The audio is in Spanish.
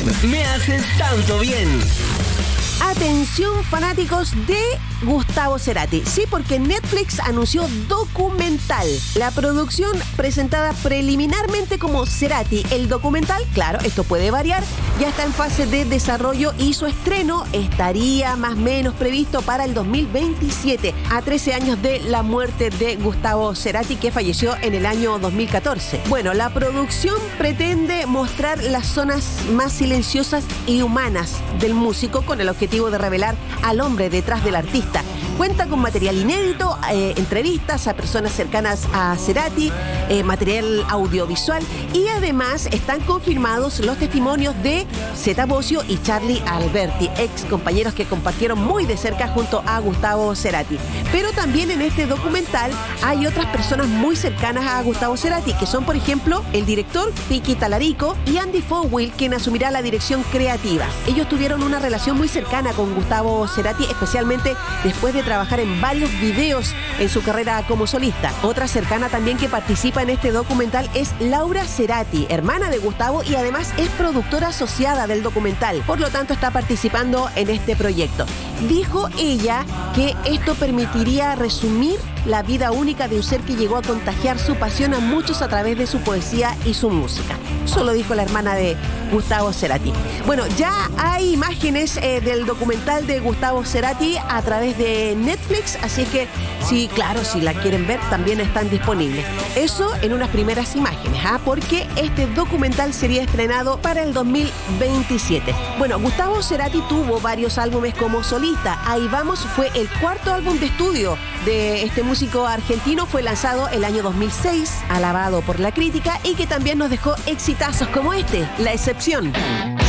Me haces tanto bien. Atención, fanáticos de Gustavo Cerati. Sí, porque Netflix anunció documental. La producción presentada preliminarmente como Cerati, el documental, claro, esto puede variar, ya está en fase de desarrollo y su estreno estaría más o menos previsto para el 2027, a 13 años de la muerte de Gustavo Cerati, que falleció en el año 2014. Bueno, la producción pretende mostrar las zonas más silenciosas y humanas del músico con el objetivo de revelar al hombre detrás del artista. Cuenta con material inédito, entrevistas a personas cercanas a Cerati, material audiovisual y además están confirmados los testimonios de Zeta Bosio y Charly Alberti, ex compañeros que compartieron muy de cerca junto a Gustavo Cerati. Pero también en este documental hay otras personas muy cercanas a Gustavo Cerati, que son, por ejemplo, el director Piki Talarico y Andy Fowell, quien asumirá la dirección creativa. Ellos tuvieron una relación muy cercana con Gustavo Cerati, especialmente después de trabajar en varios videos en su carrera como solista. Otra cercana también que participa en este documental es Laura Cerati, hermana de Gustavo y además es productora asociada del documental. Por lo tanto, está participando en este proyecto. Dijo ella que esto permitiría resumir la vida única de un ser que llegó a contagiar su pasión a muchos a través de su poesía y su música. Eso lo dijo la hermana de Gustavo Cerati. Bueno, ya hay imágenes del documental de Gustavo Cerati a través de Netflix, así que sí, claro, si la quieren ver, también están disponibles. Eso en unas primeras imágenes, porque este documental sería estrenado para el 2027. Bueno, Gustavo Cerati tuvo varios álbumes como solista. Ahí vamos, fue el cuarto álbum de estudio de este músico argentino, fue lanzado el año 2006, alabado por la crítica y que también nos dejó exitazos como este, La Excepción.